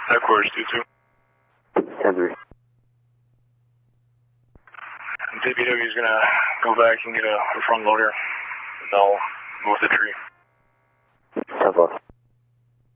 Headquarters, 2-2. 10-3. DPW is gonna go back and get a front loader. They'll move the tree. 10-4.